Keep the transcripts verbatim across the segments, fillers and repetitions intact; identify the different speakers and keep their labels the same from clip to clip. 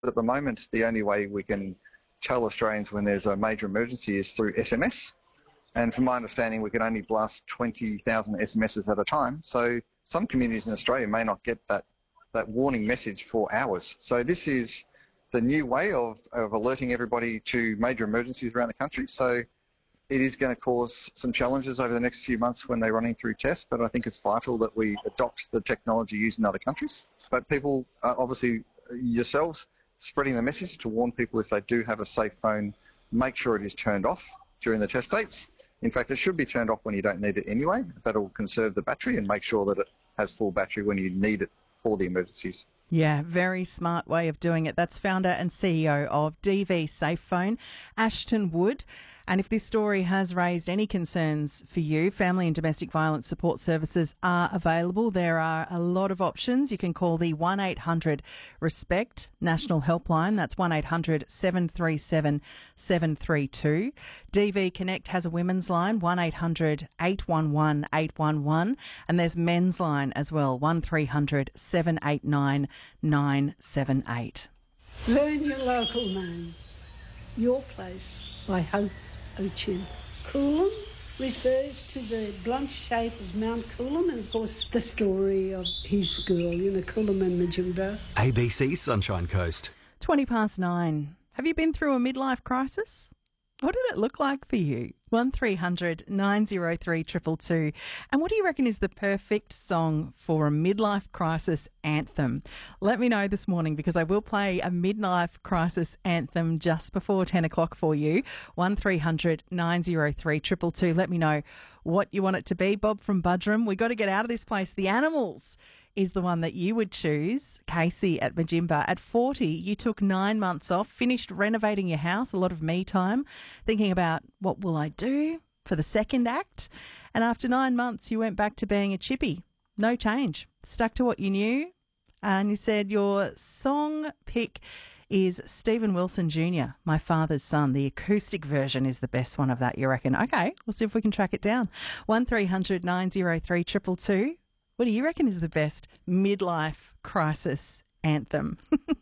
Speaker 1: At the moment, the only way we can tell Australians when there's a major emergency is through S M S. And from my understanding, we can only blast twenty thousand S M Ses at a time. So some communities in Australia may not get that, that warning message for hours. So this is the new way of, of alerting everybody to major emergencies around the country. So it is going to cause some challenges over the next few months when they're running through tests, but I think it's vital that we adopt the technology used in other countries. But people, uh, obviously yourselves, spreading the message to warn people if they do have a safe phone, make sure it is turned off during the test dates. In fact, it should be turned off when you don't need it anyway. That'll conserve the battery and make sure that it has full battery when you need it for the emergencies.
Speaker 2: Yeah, very smart way of doing it. That's founder and C E O of D V SafePhone, Ashton Wood. And if this story has raised any concerns for you, Family and Domestic Violence Support Services are available. There are a lot of options. You can call the one eight hundred RESPECT national helpline. That's one eight hundred seven three seven seven three two. D V Connect has a women's line, one eight hundred eight one one eight one one. And there's men's line as well, one three hundred seven eight nine nine seven eight.
Speaker 3: Learn your local name. Your Place by Hope Ochin. Coolum refers to the blunt shape of Mount Coolum and, of course, the story of his girl, you know, Coolum and Majumba.
Speaker 4: A B C Sunshine Coast.
Speaker 2: twenty past nine. Have you been through a midlife crisis? What did it look like for you? one three hundred nine oh three two two two. And what do you reckon is the perfect song for a midlife crisis anthem? Let me know this morning because I will play a midlife crisis anthem just before ten o'clock for you. one three hundred nine oh three two two two. Let me know what you want it to be. Bob from Budrum, we got to get out of this place. The Animals is the one that you would choose. Casey at Majimba. At forty, you took nine months off, finished renovating your house, a lot of me time, thinking about what will I do for the second act. And after nine months, you went back to being a chippy. No change. Stuck to what you knew. And you said your song pick is Stephen Wilson Junior, My Father's Son. The acoustic version is the best one of that, you reckon? Okay, we'll see if we can track it down. one three hundred nine oh three two two two. What do you reckon is the best midlife crisis anthem?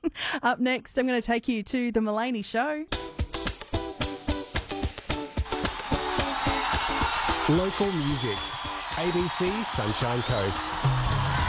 Speaker 2: Up next, I'm going to take you to the Mulaney Show.
Speaker 5: Local music. A B C Sunshine Coast.